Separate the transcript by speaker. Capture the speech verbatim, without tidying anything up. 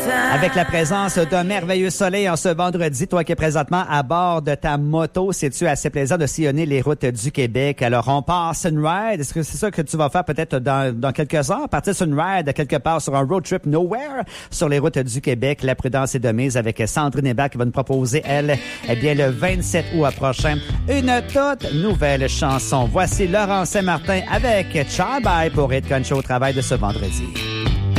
Speaker 1: Avec la présence d'un merveilleux soleil en ce vendredi, toi qui es présentement à bord de ta moto, c'est-tu assez plaisant de sillonner les routes du Québec? Alors, on part Sunride. Est-ce que c'est ça que tu vas faire peut-être dans, dans quelques heures? Partir Sunride quelque part sur un road trip nowhere sur les routes du Québec. La prudence est de mise avec Sandrine Hébert qui va nous proposer, elle, eh bien, le vingt-sept août prochain, une toute nouvelle chanson. Voici Laurent Saint-Martin avec Ciao Bye pour Hit Country au travail de ce vendredi.